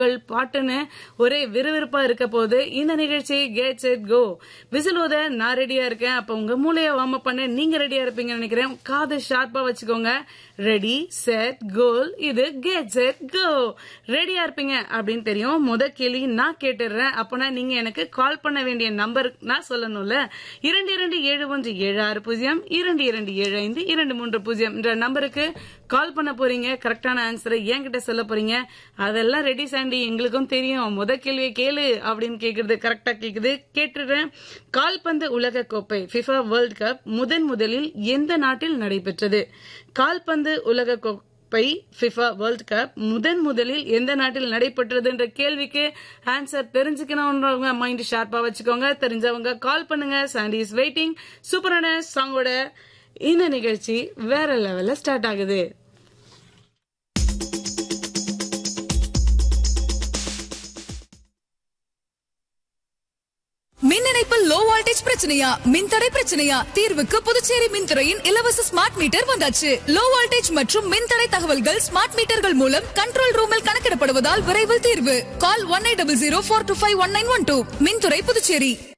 பாட்டுன்னு ஒரே விறுவிறுப்பா இருக்க போது இந்த நிகழ்ச்சி கெட் செட் கோ. விசிலோத நான் ரெடியா இருக்கேன். அப்ப உங்க மூளைய வார்ம் அப் பண்ண நீங்க ரெடியா இருப்பீங்கன்னு நினைக்கிறேன். காது ஷார்ப்பா வச்சுக்கோங்க. ரெடி செட் கோல். இது கெட் செட் கோ. ரெடியா இருப்பீங்க அப்படின்னு தெரியும். முத கேள்வி நான் கேட்டுடுறேன். அப்பனா நீங்க எனக்கு கால் பண்ண வேண்டிய நம்பர் நான் சொல்லணும்ல. 227176 22275230 என்ற நம்பருக்கு கால் பண்ண போறீங்க. கரெக்டான ஆன்சரை என்கிட்ட சொல்ல போறீங்க. அதெல்லாம் ரெடி சாண்டி, எங்களுக்கும் தெரியும். முத கேள்வியை கேளு அப்படின்னு கேக்குறது கரெக்டா கேக்குது. கேட்டுறேன். கால்பந்து உலக கோப்பை FIFA வேர்ல்ட் கப் முதலில் எந்த நாட்டில் நடைபெற்றது? கால்பந்து உலக கோப்பை FIFA வேர்ல்ட் கப் முதலில் எந்த நாட்டில் நடைபெற்றது என்ற கேள்விக்கு ஆன்சர் தெரிஞ்சுக்கணும்ன்றவங்க மைண்ட் ஷார்ப்பா வச்சுக்கோங்க. தெரிஞ்சவங்க கால் பண்ணுங்க. Chandy is waiting. சூப்பரான சாங்கோட இந்த நிகழ்ச்சி வேற லெவல்ல ஸ்டார்ட் ஆகுது. மின் இணைப்பில் லோ வோல்டேஜ் பிரச்சனையா, மின்தடை பிரச்சனையா? தீர்வுக்கு புதுச்சேரி மின்துறையின் இலவச ஸ்மார்ட் மீட்டர் வந்தாச்சு. லோ வோல்டேஜ் மற்றும் மின்தடை தகவல்கள் ஸ்மார்ட் மீட்டர்கள் மூலம் கண்ட்ரோல் ரூமில் கணக்கிடப்படுவதால் விரைவில் தீர்வு. கால் 1800 425 1912. மின்துறை புதுச்சேரி.